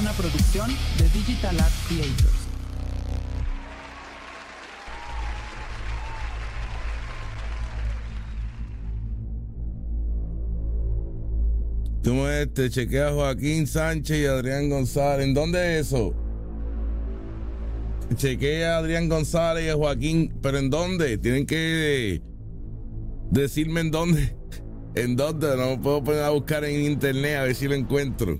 una producción de Digital Art Creators. Tú chequea a Joaquín Sánchez y Adrián González. ¿En dónde es eso? Chequea a Adrián González y a Joaquín. ¿Pero en dónde? Tienen que decirme en dónde. ¿En dónde? No me puedo poner a buscar en internet a ver si lo encuentro.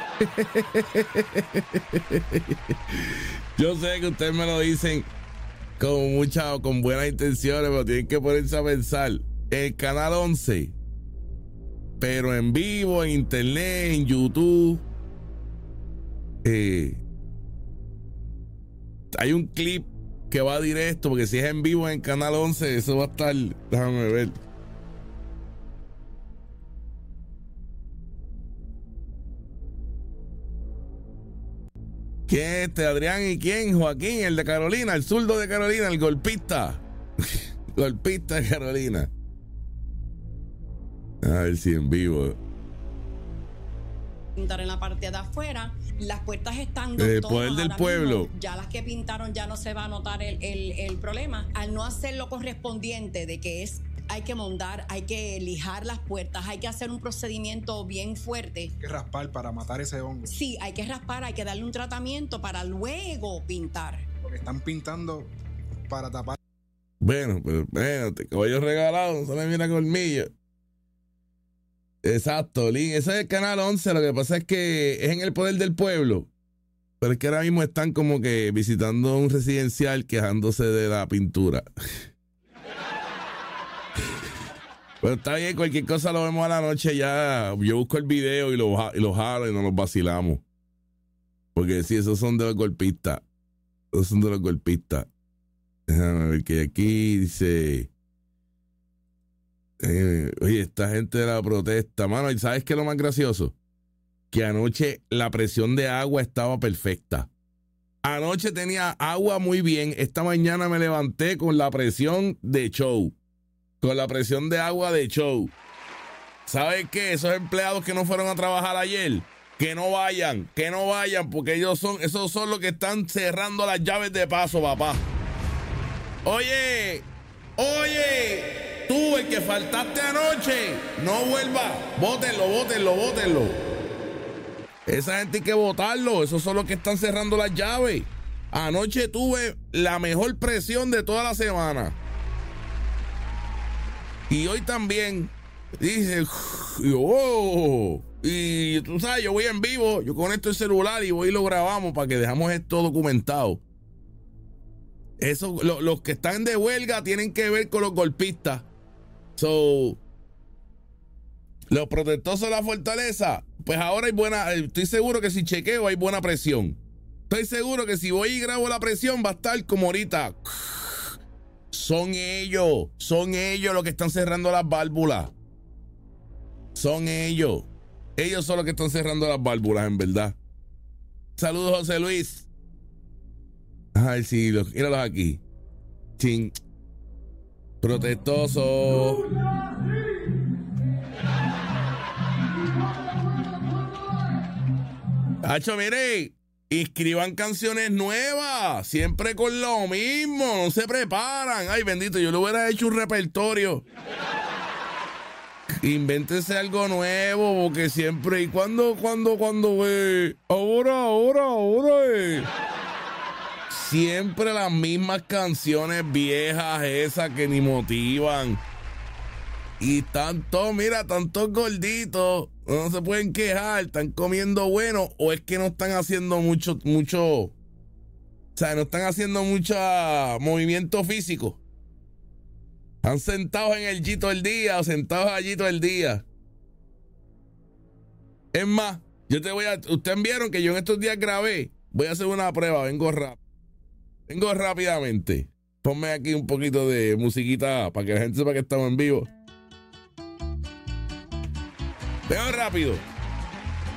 Yo sé que ustedes me lo dicen con buenas intenciones, pero tienen que ponerse a pensar. El canal 11, pero en vivo, en internet, en YouTube. Hay un clip que va directo, porque si es en vivo en el canal 11, eso va a estar. Déjame ver. ¿Quién es este? Adrián, ¿y quién? Joaquín, el de Carolina, el zurdo de Carolina, el golpista. Golpista de Carolina. A ver si en vivo. Pintar en la parte de afuera, las puertas están el poder del pueblo. Mismo, ya las que pintaron ya no se va a notar el problema. Al no hacer lo correspondiente de que hay que mondar, hay que lijar las puertas, hay que hacer un procedimiento bien fuerte. Hay que raspar para matar ese hongo. Sí, hay que raspar, hay que darle un tratamiento para luego pintar. Porque están pintando para tapar. Bueno, pero espérate, caballo regalado, no se le mira colmillo. Exacto, Lin. Ese es el canal 11. Lo que pasa es que es en el poder del pueblo. Pero es que ahora mismo están como que visitando un residencial quejándose de la pintura. Pero está bien, cualquier cosa lo vemos a la noche ya. Yo busco el video y lo jalo y nos los vacilamos. Porque sí, esos son de los golpistas. Esos son de los golpistas. Déjame ver que aquí dice... oye, esta gente de la protesta, mano, ¿y sabes qué es lo más gracioso? Que anoche la presión de agua estaba perfecta. Anoche tenía agua muy bien. Esta mañana me levanté con la presión de show. Con la presión de agua de show. ¿Sabes qué? Esos empleados que no fueron a trabajar ayer, que no vayan, porque esos son los que están cerrando las llaves de paso, papá. Oye, tú, el que faltaste anoche, no vuelva. Bótenlo. Esa gente hay que votarlo. Esos son los que están cerrando las llaves. Anoche tuve la mejor presión de toda la semana. Y hoy también. Dice, y tú sabes, yo voy en vivo, yo conecto el celular y voy y lo grabamos para que dejamos esto documentado. Eso, los que están de huelga tienen que ver con los golpistas. Los protectores de la fortaleza, pues ahora hay buena, estoy seguro que si chequeo hay buena presión. Estoy seguro que si voy y grabo la presión va a estar como ahorita. Son ellos los que están cerrando las válvulas. Son ellos. Ellos son los que están cerrando las válvulas, en verdad. Saludos, José Luis. Ay, sí, míralos aquí. Ching. Protestoso. Hacho, mire, escriban canciones nuevas, siempre con lo mismo, no se preparan. Ay, bendito, yo le hubiera hecho un repertorio. Invéntense algo nuevo, porque siempre, ¿y cuando, ahora, siempre las mismas canciones viejas esas que ni motivan. Y tanto, mira, tantos gorditos, no se pueden quejar, están comiendo bueno, o es que no están haciendo mucho, o sea, no están haciendo mucho movimiento físico. Están sentados en el G todo el día, o sentados allí todo el día. Es más, ustedes vieron que yo en estos días grabé, voy a hacer una prueba, vengo rápidamente. Ponme aquí un poquito de musiquita para que la gente sepa que estamos en vivo. Vengo rápido.